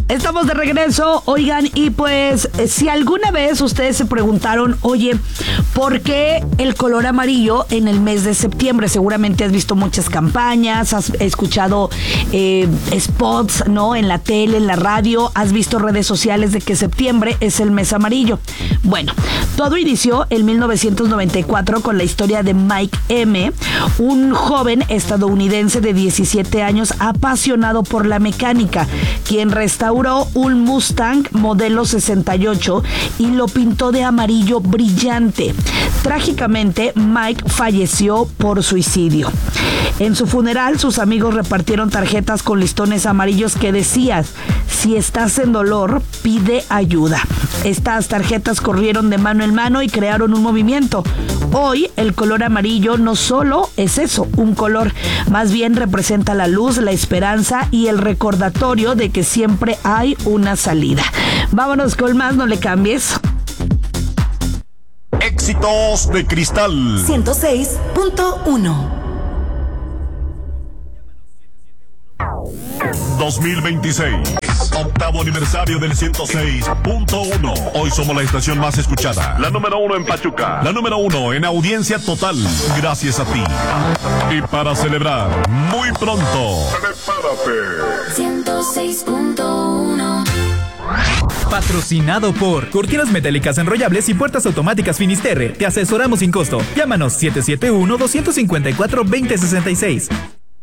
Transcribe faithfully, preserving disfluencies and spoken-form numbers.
Estamos de regreso, oigan, y pues si alguna vez ustedes se preguntaron, oye, ¿por qué el color amarillo en el mes de septiembre? Seguramente has visto muchas campañas, has escuchado eh, spots, ¿no? En la tele, en la radio, has visto redes sociales de que septiembre es el mes amarillo. Bueno, todo inició en mil novecientos noventa y cuatro con la historia de Mike M., un joven estadounidense de diecisiete años apasionado por la mecánica, quien restauró un Mustang modelo sesenta y ocho y lo pintó de amarillo brillante. Trágicamente, Mike falleció por suicidio. En su funeral, sus amigos repartieron tarjetas con listones amarillos que decían: si estás en dolor, pide ayuda. Estas tarjetas corrieron de mano en mano y crearon un movimiento. Hoy, el color amarillo no solo es eso, un color, más bien representa la luz, la esperanza y el recordatorio de que siempre hay una salida. Vámonos con más, no le cambies. Éxitos de Cristal ciento seis punto uno. dos mil veintiséis, octavo aniversario del ciento seis punto uno. Hoy somos la estación más escuchada, la número uno en Pachuca, la número uno en audiencia total, gracias a ti. Y para celebrar, muy pronto, prepárate. ciento seis punto uno. Patrocinado por Cortinas Metálicas Enrollables y Puertas Automáticas Finisterre. Te asesoramos sin costo. Llámanos siete siete uno, dos cinco cuatro, dos cero seis seis.